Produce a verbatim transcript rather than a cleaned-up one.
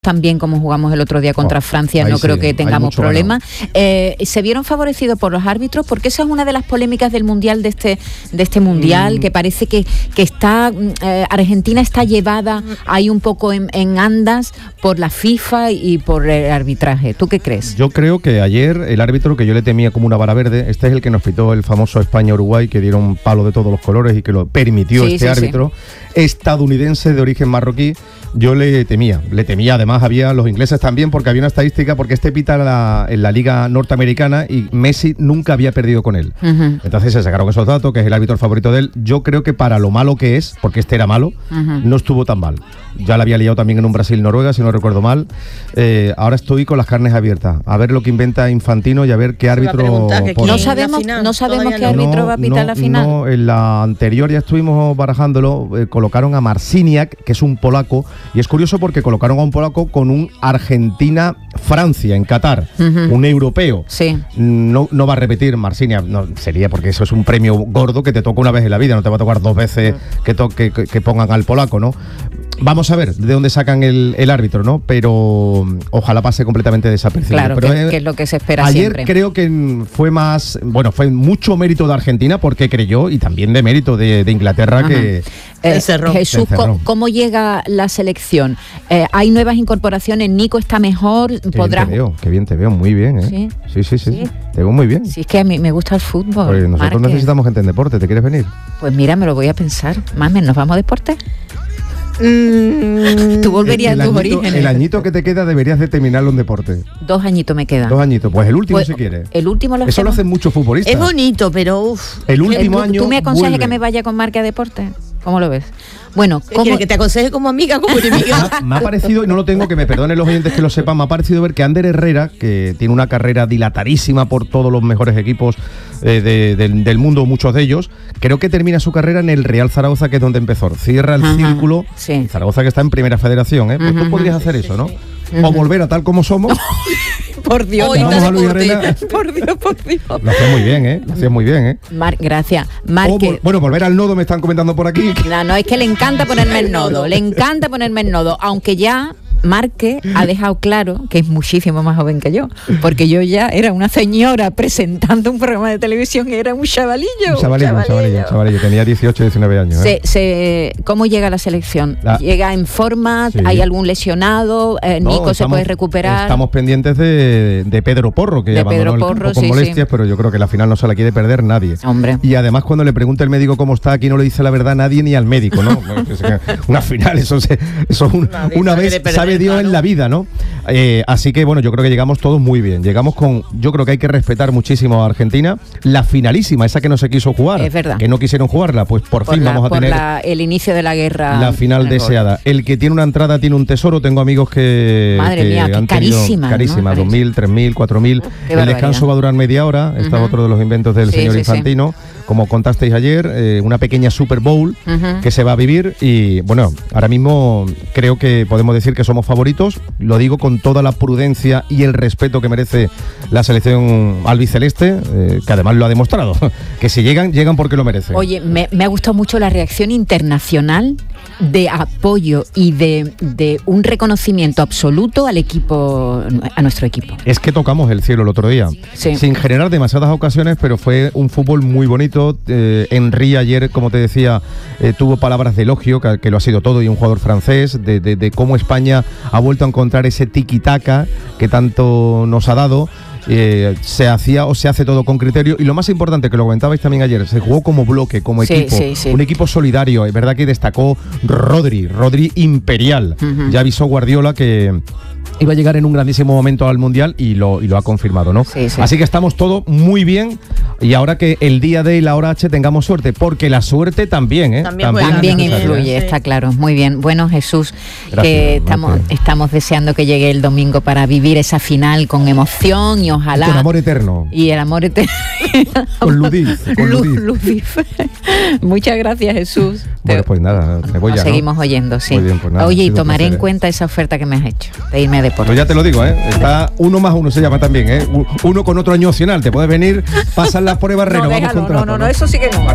tan bien como jugamos el otro día contra oh, Francia, no creo sí, que tengamos problemas. Eh, ¿Se vieron favorecidos por los árbitros? Porque esa es una de las polémicas del Mundial, de este de este Mundial, mm. que parece que, que está eh, Argentina está llevada ahí un poco en, en andas por la FIFA y por el arbitraje. ¿Tú qué crees? Yo creo que ayer el árbitro, que yo le temía como una bala verde, este es el que nos pitó el famoso España-Uruguay, que dieron palo de todos los colores y que lo permitió sí, este sí, árbitro, sí. estadounidense de origen marroquí. Yo le temía, le temía, además había los ingleses también, porque había una estadística, porque este pita la, en la liga norteamericana y Messi nunca había perdido con él. Uh-huh. Entonces se sacaron esos datos, que es el árbitro favorito de él. Yo creo que para lo malo que es, porque este era malo, uh-huh. no estuvo tan mal. Ya la había liado también en un Brasil-Noruega, si no recuerdo mal. Eh, ahora estoy con las carnes abiertas, a ver lo que inventa Infantino y a ver qué árbitro... No sabemos, no sabemos qué árbitro no, va a pitar no, la final. No, en la anterior ya estuvimos barajándolo, eh, colocaron a Marciniak, que es un polaco, y es curioso porque colocaron a un polaco con un Argentina-Francia en Qatar, uh-huh. un europeo. Sí. No, no va a repetir Marciniak, no, sería porque eso es un premio gordo que te toca una vez en la vida, no te va a tocar dos veces uh-huh. que, to, que, que, que pongan al polaco, ¿no? Vamos a ver de dónde sacan el, el árbitro, ¿no? Pero ojalá pase completamente desapercibido. Claro, Pero, que, eh, que es lo que se espera ayer siempre. Ayer creo que fue más, bueno, fue mucho mérito de Argentina porque creyó, y también de mérito de, de Inglaterra. Ajá. que eh, Jesús, ¿cómo, ¿cómo llega la selección? Eh, ¿Hay nuevas incorporaciones? ¿Nico está mejor? Qué ¿Podrá? bien te veo, qué bien te veo, muy bien, ¿eh? Sí, sí, sí, sí. ¿Sí? Te veo muy bien. Sí, es que a mí me gusta el fútbol. Pues nosotros Marque. necesitamos gente en deporte, ¿te quieres venir? Pues mira, me lo voy a pensar. Mamen, ¿nos vamos a deporte? Mm, Tú volverías a tus orígenes. El añito que te queda deberías de terminarlo en deporte. Dos añitos me quedan. Dos añitos, pues el último pues, si quieres. El último lo Eso hacemos. lo hacen muchos futbolistas. Es bonito, pero uff. El último ¿Tú, año ¿Tú me aconsejas vuelve. que me vaya con Marque a deporte? ¿Cómo lo ves? Bueno, ¿cómo? Que te aconseje como amiga, como enemiga. Me, me ha parecido, y no lo tengo, que me perdonen los oyentes que lo sepan, me ha parecido ver que Ander Herrera, que tiene una carrera dilatadísima por todos los mejores equipos eh, de, de, del mundo, muchos de ellos, creo que termina su carrera en el Real Zaragoza, que es donde empezó. Cierra el Ajá, círculo. Sí. Zaragoza, que está en primera federación, ¿eh? Pues uh-huh, tú podrías hacer sí, eso, ¿no? Sí, sí. O volver a tal como somos. Por Dios, Hoy vamos a Luis Arena. Por Dios, por Dios. Lo hacías muy bien, ¿eh? Lo hacías muy bien, ¿eh? Mar, gracias. Marque. O, bueno, volver al nodo me están comentando por aquí. No, no, es que le encanta ponerme el nodo. Le encanta ponerme el nodo, aunque ya Marque ha dejado claro que es muchísimo más joven que yo, porque yo ya era una señora presentando un programa de televisión y era un chavalillo. Un chavalillo, un chavalillo, un chavalillo. Tenía dieciocho, diecinueve años. ¿eh? Se, se, ¿Cómo llega la selección? La, ¿Llega en forma? Sí. ¿Hay algún lesionado? Eh, no, ¿Nico estamos, se puede recuperar? Estamos pendientes de, de Pedro Porro, que de abandonó Pedro el Porro, con sí, molestias, sí. pero yo creo que la final no se la quiere perder nadie. Hombre. Y además cuando le pregunta el médico cómo está, aquí no le dice la verdad a nadie ni al médico, ¿no? Una final, eso, se, eso un, una vez perder, sabe Dios claro. en la vida, ¿no? Eh, así que bueno, yo creo que llegamos todos muy bien. Llegamos con, yo creo que hay que respetar muchísimo a Argentina. La finalísima, esa que no se quiso jugar, es verdad. que no quisieron jugarla, pues por, por fin la, vamos a por tener la, el inicio de la guerra. La final deseada. Gol. El que tiene una entrada tiene un tesoro. Tengo amigos que Madre que mía, qué han carísima, carísima, ¿no? dos mil, tres mil, cuatro mil. El descanso va a durar media hora. Este uh-huh. es otro de los inventos del sí, señor sí, Infantino. Sí. Como contasteis ayer, eh, una pequeña Super Bowl uh-huh. que se va a vivir y bueno, ahora mismo creo que podemos decir que somos favoritos. Lo digo con toda la prudencia y el respeto que merece la selección albiceleste, eh, que además lo ha demostrado, que si llegan, llegan porque lo merecen. Oye, me, me ha gustado mucho la reacción internacional de apoyo y de, de un reconocimiento absoluto al equipo, a nuestro equipo. Es que tocamos el cielo el otro día, sí. sin generar demasiadas ocasiones, pero fue un fútbol muy bonito. Eh, Henry ayer, como te decía, eh, tuvo palabras de elogio, que, que lo ha sido todo, y un jugador francés, de, de, de cómo España ha vuelto a encontrar ese tiki-taka que tanto nos ha dado. Eh, se hacía o se hace todo con criterio y lo más importante, que lo comentabais también ayer, se jugó como bloque, como sí, equipo, sí, sí. un equipo solidario. Es verdad que destacó Rodri, Rodri imperial. Uh-huh. Ya avisó Guardiola que iba a llegar en un grandísimo momento al Mundial y lo, y lo ha confirmado, ¿no? Sí, sí. Así que estamos todos muy bien y ahora que el día D y la hora H tengamos suerte, porque la suerte también, ¿eh? También, también, también influye, ¿eh? Está claro. Muy bien. Bueno, Jesús, gracias, que estamos, estamos deseando que llegue el domingo para vivir esa final con emoción y ojalá... Y con amor eterno. Y el amor eterno. Con Ludif. Con Ludif. Ludif. Muchas gracias, Jesús. Bueno, pues nada, me voy ya, ¿no? Seguimos oyendo, sí. Muy bien, pues nada, oye, y tomaré en cuenta esa oferta que me has hecho, de irme a deporte. Pues ya te lo digo, ¿eh? Está uno más uno, se llama también, ¿eh? Uno con otro año opcional. Te puedes venir, pasan las pruebas, no, renovamos déjalo, contrato. No, no, no, eso sí que no.